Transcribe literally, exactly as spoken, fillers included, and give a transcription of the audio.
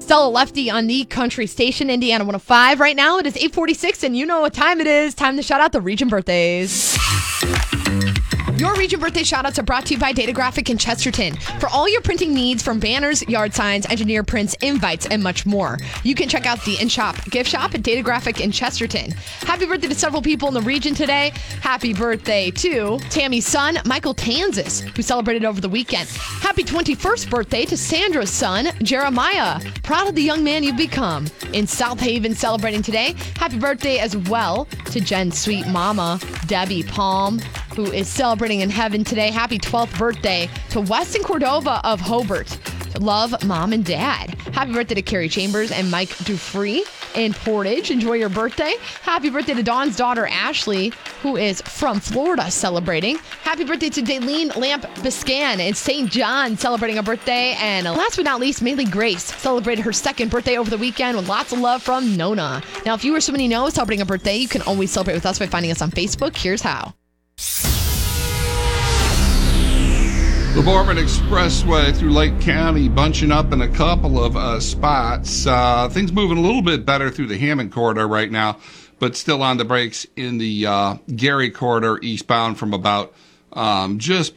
Stella Lefty on the Country Station, Indiana one oh five. Right now, it is eight forty-six, and you know what time it is. Time to shout out the region birthdays. Your region birthday shoutouts are brought to you by Data Graphic in Chesterton. For all your printing needs, from banners, yard signs, engineer prints, invites, and much more, you can check out the in-shop gift shop at Data Graphic in Chesterton. Happy birthday to several people in the region today. Happy birthday to Tammy's son, Michael Tanzis, who celebrated over the weekend. Happy twenty-first birthday to Sandra's son, Jeremiah. Proud of the young man you've become. In South Haven celebrating today, happy birthday as well to Jen's sweet mama, Debbie Palm, who is celebrating in heaven today. Happy twelfth birthday to Weston Cordova of Hobart. Love, Mom and Dad. Happy birthday to Carrie Chambers and Mike Dufree in Portage. Enjoy your birthday. Happy birthday to Dawn's daughter, Ashley, who is from Florida celebrating. Happy birthday to Daleen Lamp Biscan in Saint John celebrating a birthday. And last but not least, Maylee Grace celebrated her second birthday over the weekend with lots of love from Nona. Now, if you or somebody you know is celebrating a birthday, you can always celebrate with us by finding us on Facebook. Here's how. The Bourbon Expressway through Lake County bunching up in a couple of uh, spots. Uh, things moving a little bit better through the Hammond corridor right now, but still on the brakes in the uh, Gary corridor eastbound from about um, just